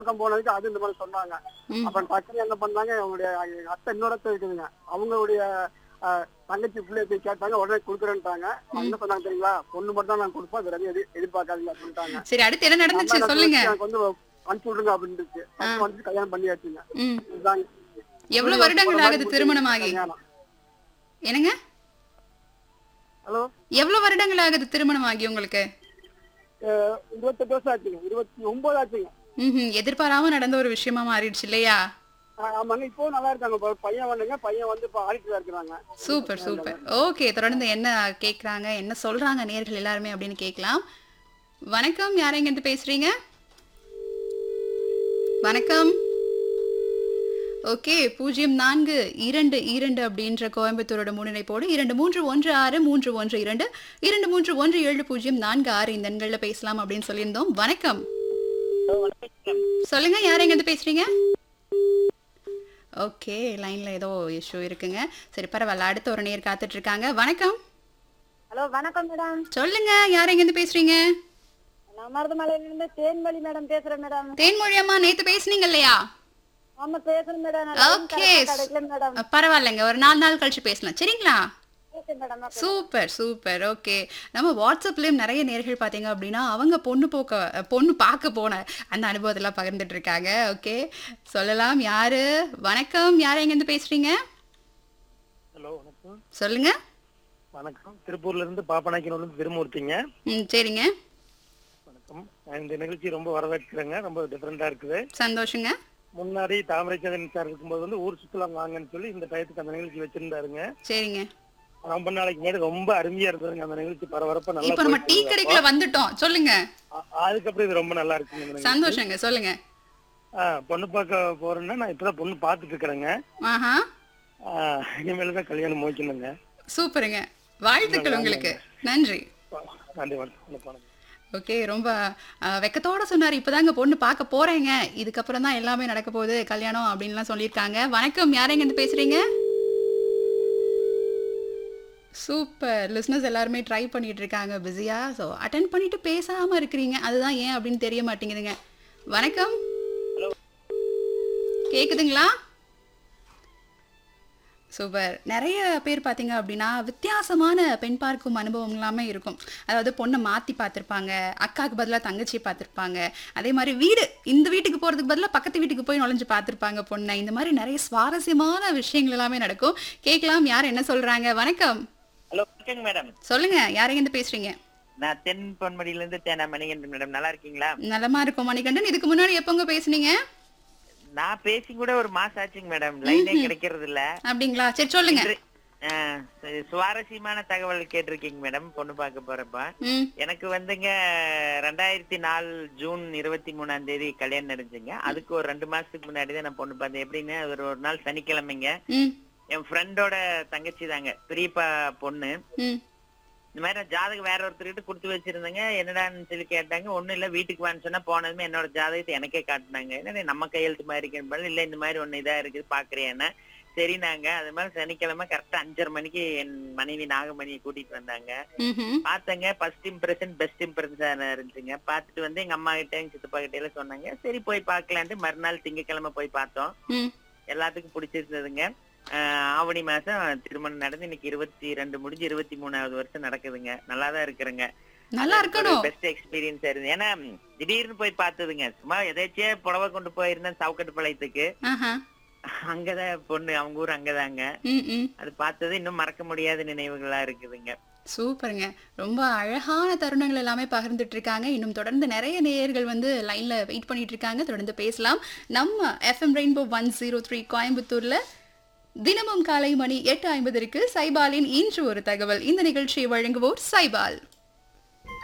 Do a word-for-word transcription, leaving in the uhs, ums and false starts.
பக்கம் போனதுக்கு அது இந்த மாதிரி சொன்னாங்க. ம். அப்ப டக்குனு என்ன பண்ணாங்க, அவங்களுடைய எங்க அத்தை இன்னொரு அத்தை இருக்குதுங்க. அவங்களுடைய அஹ், தங்கச்சி பிள்ளைய போய் கேட்டாங்க, உடனே கொடுக்குறேன்ட்டாங்க. அவங்க ம். என்ன சொன்னாங்க தெரியுங்களா? பொண்ணு மட்டும் தான் நான் கொடுப்பேன், வேற எதுவும் எதிர் எதிர்பார்க்காதீங்க அப்படின்ட்டாங்க. சரி, அடுத்து என்ன நம்ம நடந்துச்சு என்ன சொல்லுங்க. சொல்லிச்சு, எனக்கு வந்து அனுப்பிச்சு விடுங்க அப்படின்ட்டு ஆ. வந்து கல்யாணம் பண்ணியாச்சுங்க. ம். இதுதாங்க எவ்வளவு வருடங்கள் ஆகுது திருமணமாகி? கல்யாணம். என்னங்க? ஹலோ, எவ்வளவு வருடங்கள் ஆகுது திருமணமாகி உங்களுக்கு? அஹ், இருபத்தெட்டு வருஷம் ஆச்சுங்க, இருபத்தி ஒன்பது ஆச்சுங்க. ம்ஹும். எதிர்பாராம நடந்த ஒரு விஷயமா மாறிடுச்சு இல்லையா? ஆஹ், ஆமாங்க. இப்போ நல்லா இருக்காங்க. இப்ப பையன் வந்துங்க, பையன் வந்து இப்ப ஆடிட்டரா இருக்கிறாங்க. Super super. ஓகே, தொடர்ந்து என்ன கேக்குறாங்க, என்ன சொல்றாங்க நேயர்கள் எல்லாருமே அப்படின்னு கேட்கலாம். வணக்கம், யார் எங்க இருந்து பேசுறீங்க? வணக்கம். ஓகே, பூஜ்ஜியம் நான்கு இரண்டு இரண்டு அப்படின்ற கோயம்புத்தூரோட முன்னிணைப்போடு இரண்டு மூன்று ஒன்று ஆறு மூன்று ஒன்று இரண்டு இரண்டு மூன்று ஒன்று ஏழு பூஜ்ஜியம் நான்கு ஆறு இந்த எண்களில் பேசலாம் அப்படின்னு சொல்லியிருந்தோம். வணக்கம், சொல்லுங்க, யார் எங்க இருந்து பேசுறீங்க? ஓகே, லைன்ல ஏதோ இஷ்யூ இருக்குங்க. சரி, பரவாயில்ல, அடுத்த ஒரு நேர் காத்துட்டு இருக்காங்க. வணக்கம், ஹலோ வணக்கம் மேடம். சொல்லுங்க, யார் எங்க இருந்து பேசுறீங்க? நான் மருதமலையில இருந்து தேன்மொழி மேடம் பேசுறேன் மேடம். தேன்மொழி அம்மா, நேத்து பேசுனீங்க இல்லையா? ஆமா பேசுறேன் மேடம். நான் line ஓகே, correct ஆ கிடைக்கல மேடம். அஹ், பரவாயில்லைங்க, ஒரு நாலு நாள் கழிச்சு பேசலாம், சரிங்களா? Okay madam. Okay. Super super. Okay, நம்ம வாட்ஸ்அப்லயும் நிறைய நேர்கள் பாத்தீங்க அப்படின்னா அவங்க பொண்ணு போக்க பொண்ணு பார்க்க போன அந்த அனுபவத்தெல்லாம் பகிர்ந்துட்டு இருக்காங்க. ஓகே, சொல்லலாம். யாரு? வணக்கம், யார் எங்க இருந்து பேசுறீங்க? ஹலோ, வணக்கம். சொல்லுங்க. வணக்கம். திருப்பூர்ல இருந்து பாப்பநாயக்கனூர்ல இருந்து திருமூர்த்திங்க. ம், சரிங்க, வணக்கம். நான் இந்த நிகழ்ச்சி ரொம்ப வரவேற்கிறேங்க. ரொம்ப டிஃபரெண்டா இருக்குது. சந்தோஷங்க. முன்னாடி தாமரைச்சந்திரன் சார் இருக்கும்போது வந்து ஊர் சுத்தலாம் வாங்கன்னு சொல்லி இந்த டயத்துக்கு அந்த நிகழ்ச்சி வச்சிருந்தாருங்க. சரிங்க, ரொம்ப நாளைக்கு முன்னாடி ரொம்ப அருமையா இருந்ததுங்க அந்த நிகழ்ச்சி. பரபரப்பா நல்லா இப்போ நம்ம டீ போயிட்டு கடைக்குள்ள இருந்தது. வந்துட்டோம், சொல்லுங்க. அ- அதுக்கப்புறம் இது ரொம்ப நல்லா இருக்குங்க இந்த நிகழ்ச்சி. சந்தோஷங்க, சொல்லுங்க. ஆ, பொண்ணு பார்க்க போறேன்னா நான் இப்பதான் பொண்ணு பார்த்துட்டு இருக்கிறேங்க. ஆஹா, இனிமேல் தான் கல்யாணம் முடிக்கணுங்க. சூப்பருங்க, வாழ்த்துக்கள் உங்களுக்கு. நன்றி. நன்றி, வணக்கம். வணக்கம். ஓகே, ரொம்ப அஹ், வெக்கத்தோட சொன்னார். இப்பதாங்க பொண்ணு பார்க்க போறேங்க, இதுக்கப்புறம் தான் எல்லாமே நடக்க போகுது, கல்யாணம் அப்படின்லாம் சொல்லியிருக்காங்க. வணக்கம், யார் எங்க இருந்து பேசுறீங்க? சூப்பர். லிஸ்னஸ் எல்லாருமே ட்ரை பண்ணிட்டு இருக்காங்க பிஸியா. ஸோ அட்டன் பண்ணிட்டு பேசாம இருக்கிறீங்க, அதுதான் ஏன் அப்படின்னு தெரிய மாட்டேங்குதுங்க. வணக்கம், கேக்குதுங்களா? சூப்பர். நிறைய பேர் பார்த்தீங்க அப்படின்னா வித்தியாசமான பெண் பார்க்கும் அனுபவம் எல்லாமே இருக்கும். அதாவது பொண்ணை மாற்றி பார்த்துருப்பாங்க, அக்காவுக்கு பதிலாக தங்கச்சியை பார்த்துருப்பாங்க, அதே மாதிரி வீடு இந்த வீட்டுக்கு போகிறதுக்கு பதிலாக பக்கத்து வீட்டுக்கு போய் நுழைஞ்சு பார்த்துருப்பாங்க பொண்ணை. இந்த மாதிரி நிறைய சுவாரஸ்யமான விஷயங்கள் எல்லாமே நடக்கும். கேட்கலாம், யார் என்ன சொல்கிறாங்க. வணக்கம், ஹலோ வணக்கங்க மேடம். சொல்லுங்க, யார் எங்கேருந்து பேசுறீங்க? நான் தென் பொன்மடியில இருந்து தேனா மணிகண்டன் மேடம். நல்லா இருக்கீங்களா? நலமா இருக்கும் மணிகண்டன். இதுக்கு முன்னாடி எப்போங்க பேசுனீங்க? நான் பேசி கூட ஒரு மாசம் ஆச்சுங்க மேடம். லைனே கிடைக்கிறது இல்ல. அப்படிங்களா? சரி, சொல்லுங்க. இன்று, ஆ, சு- சுவாரஸ்யமான தகவல் கேட்டிருக்கீங்க மேடம். பொண்ணு பார்க்க போறப்ப ம் எனக்கு வந்துங்க ரெண்டாயிரத்தி நாலு ஜூன் இருபத்தி மூணாம் தேதி கல்யாணம் நடந்துச்சுங்க. அதுக்கு ஒரு ரெண்டு மாசத்துக்கு முன்னாடி தான் நான் பொண்ணு பார்த்தேன். எப்படின்னு ஒரு ஒரு நாள் சனிக்கிழமைங்க. ம் என் ஃப்ரெண்டோட தங்கச்சி தாங்க, பெரியப்பா பொண்ணு. ம் இந்த மாதிரி நான் ஜாதகம் வேற ஒருத்தர்கிட்ட கொடுத்து வச்சிருந்தேங்க. என்னடான்னு சொல்லி கேட்டாங்க. ஒண்ணும் இல்ல, வீட்டுக்கு வான்னு சொன்னா போனதுமே என்னோட ஜாதகத்தை எனக்கே காட்டினாங்க. என்ன நம்ம கையெழுத்து மாதிரி இருக்கேன். இல்ல, இந்த மாதிரி ஒண்ணு இதா இருக்குது பாக்குறேன்னா சரி. நாங்க அது மாதிரி சனிக்கிழமை கரெக்டா அஞ்சரை மணிக்கு என் மனைவி நாகமணியை கூட்டிட்டு வந்தாங்க. ம்ஹும். பாத்தங்க, ஃபர்ஸ்ட் இம்ப்ரெஷன் பெஸ்ட் இம்ப்ரெஷன் இருந்துச்சுங்க. பாத்துட்டு வந்து எங்க அம்மா கிட்ட எங்க சித்தப்பா கிட்ட எல்லாம் சொன்னாங்க. சரி போய் பாக்கலான்ட்டு மறுநாள் திங்கக்கிழமை போய் பார்த்தோம். ம் எல்லாத்துக்கும் பிடிச்சிருந்ததுங்க. ஆஹ் ஆவணி மாசம் திருமணம் நடந்து இன்னைக்கு இருபத்தி ரெண்டு முடிஞ்சு இருபத்தி மூணாவது வருஷம் நடக்குதுங்க. நல்லாதான் இருக்கிறேங்க. நல்லா இருக்கணும். பெஸ்ட் எக்ஸ்பீரியன்ஸ் இருந்து. ஏன்னா திடீர்னு போய் பார்த்ததுங்க. சும்மா எதாச்சியே புடவை கொண்டு போயிருந்தேன் சவுக்கட்டு பாளையத்துக்கு. ஆஹா. அங்கதான் பொண்ணு, அவங்க ஊர் அங்கதாங்க. ம் ம் அது பார்த்தது இன்னும் மறக்க முடியாத நினைவுகளா இருக்குதுங்க. சூப்பருங்க. ரொம்ப அழகான தருணங்கள் எல்லாமே பகிர்ந்துட்டு இருக்காங்க. இன்னும் தொடர்ந்து நிறைய நேயர்கள் வந்து லைன்ல வெயிட் பண்ணிட்டு இருக்காங்க. தொடர்ந்து பேசலாம். நம்ம FM rainbow one zero three கோயம்புத்தூர்ல தினமும் காலை மணி எட்டு ஐம்பதற்கு சைபாலின் இன்று ஒரு தகவல். இந்த நிகழ்ச்சியை வழங்குவோர் சைபால்.